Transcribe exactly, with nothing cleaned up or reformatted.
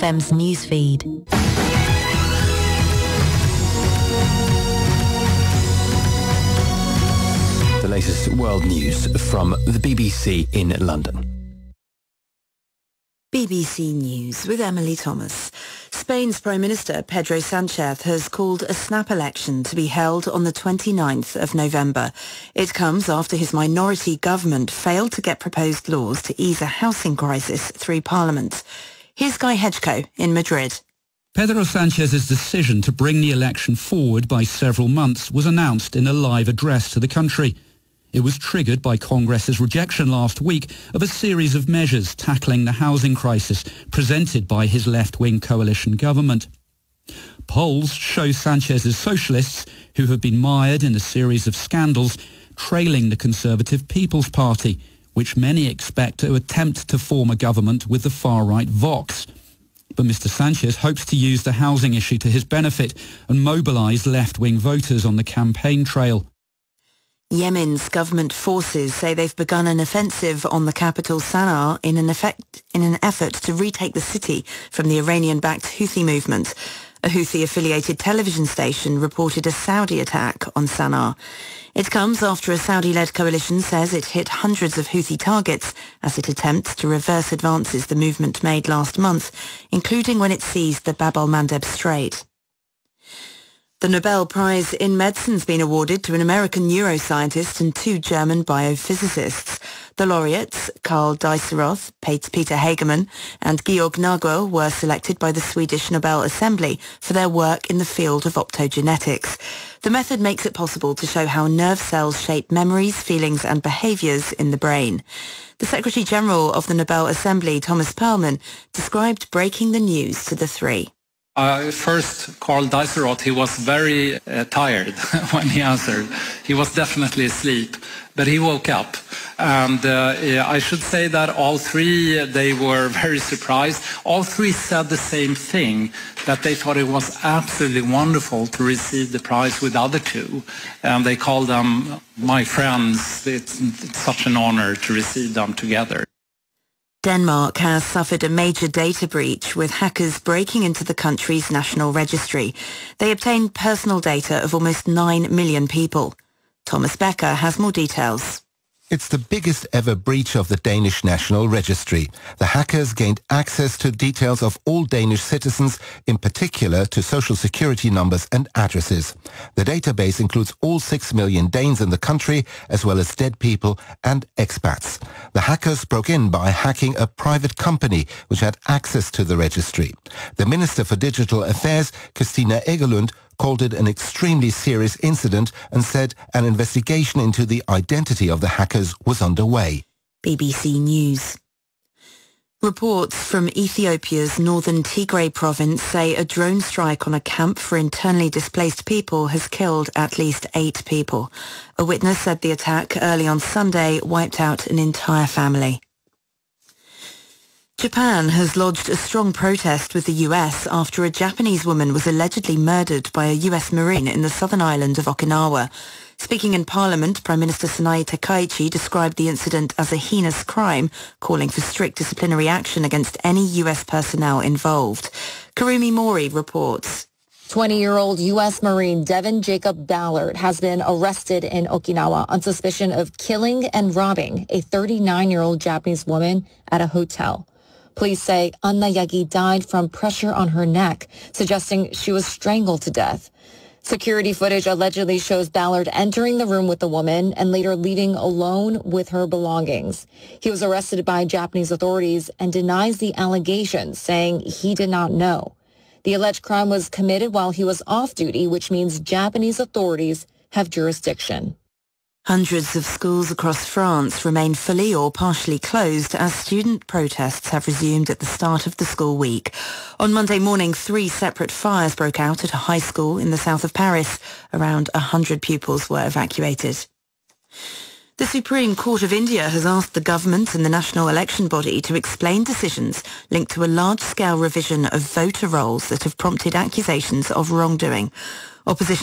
M's newsfeed. The latest world news from the B B C in London. B B C News with Emily Thomas. Spain's Prime Minister Pedro Sánchez has called a snap election to be held on the twenty-ninth of November. It comes after his minority government failed to get proposed laws to ease a housing crisis through Parliament. Here's Guy Hedgecoe in Madrid. Pedro Sánchez's decision to bring the election forward by several months was announced in a live address to the country. It was triggered by Congress's rejection last week of a series of measures tackling the housing crisis presented by his left-wing coalition government. Polls show Sánchez's socialists, who have been mired in a series of scandals, trailing the Conservative People's Party, which many expect to attempt to form a government with the far-right Vox. But Mister Sánchez hopes to use the housing issue to his benefit and mobilise left-wing voters on the campaign trail. Yemen's government forces say they've begun an offensive on the capital Sana'a in an, effect, in an effort to retake the city from the Iranian-backed Houthi movement. A Houthi-affiliated television station reported a Saudi attack on Sana'a. It comes after a Saudi-led coalition says it hit hundreds of Houthi targets as it attempts to reverse advances the movement made last month, including when it seized the Bab el-Mandeb Strait. The Nobel Prize in Medicine's been awarded to an American neuroscientist and two German biophysicists. The laureates, Karl Dieseroth, Peter Hagemann and Georg Nagel, were selected by the Swedish Nobel Assembly for their work in the field of optogenetics. The method makes it possible to show how nerve cells shape memories, feelings and behaviours in the brain. The Secretary-General of the Nobel Assembly, Thomas Perlmann, described breaking the news to the three. Uh, first, Karl Dieseroth, he was very uh, tired when he answered. He was definitely asleep, but he woke up. And uh, I should say that all three, they were very surprised. All three said the same thing, that they thought it was absolutely wonderful to receive the prize with the other two. And they called them my friends. It's, it's such an honor to receive them together. Denmark has suffered a major data breach with hackers breaking into the country's national registry. They obtained personal data of almost nine million people. Thomas Becker has more details. It's the biggest ever breach of the Danish National Registry. The hackers gained access to details of all Danish citizens, in particular to social security numbers and addresses. The database includes all six million Danes in the country, as well as dead people and expats. The hackers broke in by hacking a private company which had access to the registry. The Minister for Digital Affairs, Christina Egelund, called it an extremely serious incident and said an investigation into the identity of the hackers was underway. B B C News. Reports from Ethiopia's northern Tigray province say a drone strike on a camp for internally displaced people has killed at least eight people. A witness said the attack early on Sunday wiped out an entire family. Japan has lodged a strong protest with the U S after a Japanese woman was allegedly murdered by a U S Marine in the southern island of Okinawa. Speaking in Parliament, Prime Minister Sanae Takaichi described the incident as a heinous crime, calling for strict disciplinary action against any U S personnel involved. Karumi Mori reports. twenty-year-old U S Marine Devin Jacob Ballard has been arrested in Okinawa on suspicion of killing and robbing a thirty-nine-year-old Japanese woman at a hotel. Police say Anna Yagi died from pressure on her neck, suggesting she was strangled to death. Security footage allegedly shows Ballard entering the room with the woman and later leaving alone with her belongings. He was arrested by Japanese authorities and denies the allegations, saying he did not know. The alleged crime was committed while he was off duty, which means Japanese authorities have jurisdiction. Hundreds of schools across France remain fully or partially closed as student protests have resumed at the start of the school week. On Monday morning, three separate fires broke out at a high school in the south of Paris. Around one hundred pupils were evacuated. The Supreme Court of India has asked the government and the national election body to explain decisions linked to a large-scale revision of voter rolls that have prompted accusations of wrongdoing. Opposition